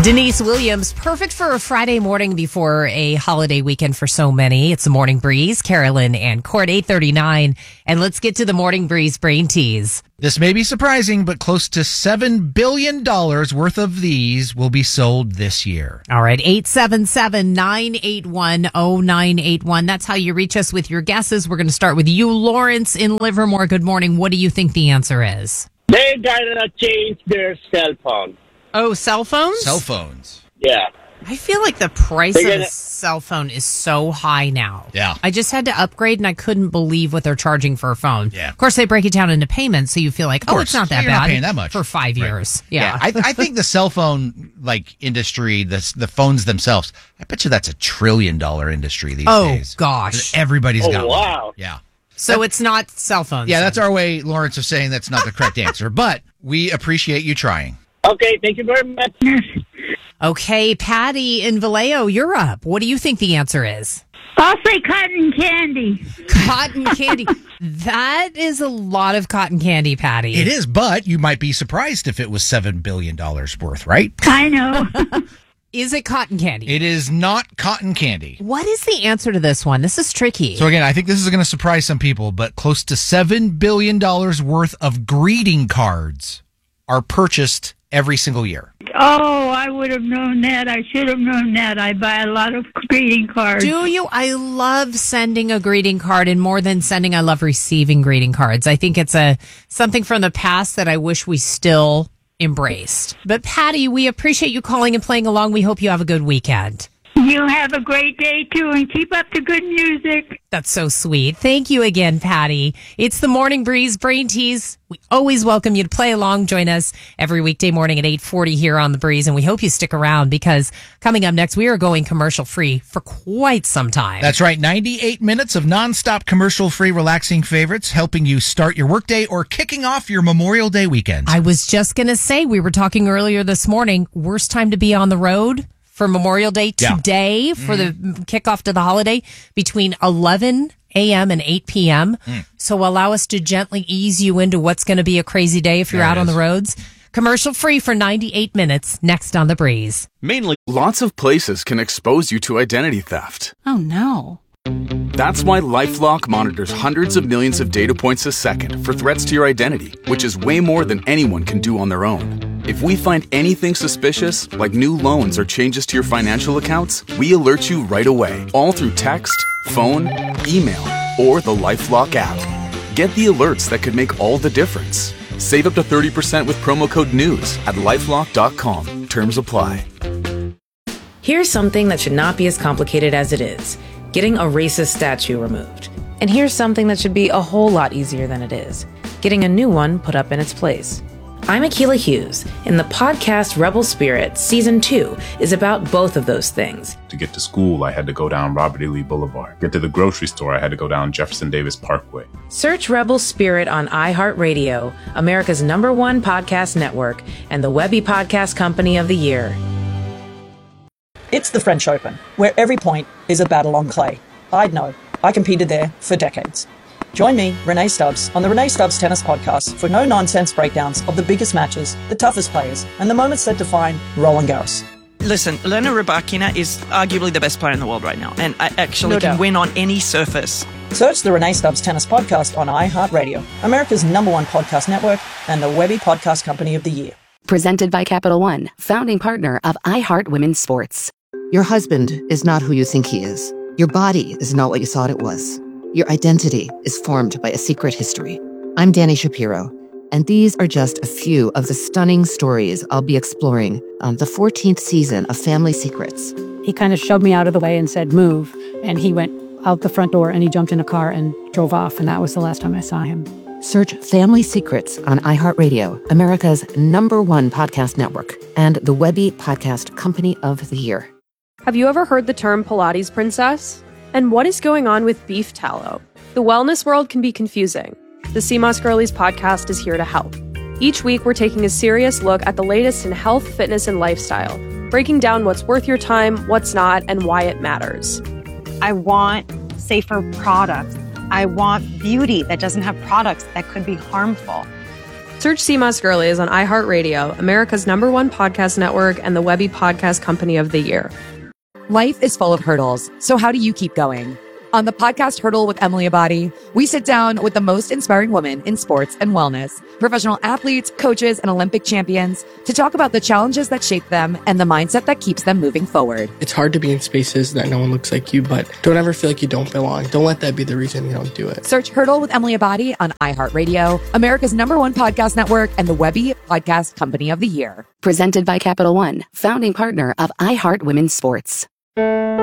Denise Williams, perfect for a Friday morning before a holiday weekend for so many. It's the Morning Breeze, Carolyn and Court, 8:39. And let's get to the Morning Breeze brain tease. This may be surprising, but close to $7 billion worth of these will be sold this year. All right, 877-981-0981. That's how you reach us with your guesses. We're going to start with you, Lawrence in Livermore. Good morning. What do you think the answer is? They gotta change their cell phone. Oh, cell phones? Cell phones. Yeah. I feel like the price of a cell phone is so high now. Yeah. I just had to upgrade and I couldn't believe what they're charging for a phone. Yeah. Of course, they break it down into payments, so you feel like, oh, it's not that You're bad. not paying that much. For 5 years. Yeah. I think the cell phone industry, the phones themselves, I bet you that's $1 trillion industry these days. Oh, gosh. Everybody's got one. Wow. Yeah. So it's not cell phones. Yeah, that's our way, Lawrence, of saying that's not the correct answer. But we appreciate you trying. Okay, thank you very much. Okay, Patty in Vallejo, you're up. What do you think the answer is? I'll say cotton candy. Cotton candy. That is a lot of cotton candy, Patty. It is, but you might be surprised if it was $7 billion worth, right? I know. Is it cotton candy? It is not cotton candy. What is the answer to this one? This is tricky. So again, I think this is going to surprise some people, but close to $7 billion worth of greeting cards are purchased every single year. Oh, I would have known that. I should have known that. I buy a lot of greeting cards. Do you? I love sending a greeting card, and more than sending, I love receiving greeting cards. I think it's something from the past that I wish we still embraced. But Patty, we appreciate you calling and playing along. We hope you have a good weekend. You have a great day, too, and keep up the good music. That's so sweet. Thank you again, Patty. It's the Morning Breeze Brain Tease. We always welcome you to play along. Join us every weekday morning at 8:40 here on The Breeze, and we hope you stick around because coming up next, we are going commercial-free for quite some time. That's right. 98 minutes of nonstop commercial-free relaxing favorites helping you start your workday or kicking off your Memorial Day weekend. I was just going to say, we were talking earlier this morning, worst time to be on the road for Memorial Day today, for the kickoff to the holiday, between 11 a.m. and 8 p.m. So allow us to gently ease you into what's going to be a crazy day if you're out on the roads. Commercial free for 98 minutes, next on The Breeze. Mainly, lots of places can expose you to identity theft. Oh, no. That's why LifeLock monitors hundreds of millions of data points a second for threats to your identity, which is way more than anyone can do on their own. If we find anything suspicious, like new loans or changes to your financial accounts, we alert you right away, all through text, phone, email, or the LifeLock app. Get the alerts that could make all the difference. Save up to 30% with promo code NEWS at LifeLock.com. Terms apply. Here's something that should not be as complicated as it is. Getting a racist statue removed. And here's something that should be a whole lot easier than it is. Getting a new one put up in its place. I'm Akilah Hughes, and the podcast Rebel Spirit Season 2 is about both of those things. To get to school, I had to go down Robert E. Lee Boulevard. Get to the grocery store, I had to go down Jefferson Davis Parkway. Search Rebel Spirit on iHeartRadio, America's #1 podcast network, and the Webby Podcast Company of the Year. It's the French Open, where every point is a battle on clay. I'd know. I competed there for decades. Join me, Renee Stubbs, on the Renee Stubbs Tennis Podcast for no-nonsense breakdowns of the biggest matches, the toughest players, and the moments that define Roland Garros. Listen, Elena Rybakina is arguably the best player in the world right now, and I actually can win on any surface. Search the Renee Stubbs Tennis Podcast on iHeartRadio, America's #1 podcast network, and the Webby Podcast Company of the Year. Presented by Capital One, founding partner of iHeart Women's Sports. Your husband is not who you think he is. Your body is not what you thought it was. Your identity is formed by a secret history. I'm Danny Shapiro, and these are just a few of the stunning stories I'll be exploring on the 14th season of Family Secrets. He kind of shoved me out of the way and said, move. And he went out the front door and he jumped in a car and drove off. And that was the last time I saw him. Search Family Secrets on iHeartRadio, America's #1 podcast network, and the Webby Podcast Company of the Year. Have you ever heard the term Pilates princess? And what is going on with beef tallow? The wellness world can be confusing. The CMOS Girlies podcast is here to help. Each week, we're taking a serious look at the latest in health, fitness, and lifestyle, breaking down what's worth your time, what's not, and why it matters. I want safer products. I want beauty that doesn't have products that could be harmful. Search Sea Moss Girlies on iHeartRadio, America's #1 podcast network, and the Webby Podcast Company of the Year. Life is full of hurdles, so how do you keep going? On the podcast Hurdle with Emily Abadi, we sit down with the most inspiring women in sports and wellness, professional athletes, coaches, and Olympic champions to talk about the challenges that shape them and the mindset that keeps them moving forward. It's hard to be in spaces that no one looks like you, but don't ever feel like you don't belong. Don't let that be the reason you don't do it. Search Hurdle with Emily Abadi on iHeartRadio, America's #1 podcast network, and the Webby Podcast Company of the Year. Presented by Capital One, founding partner of iHeart Women's Sports.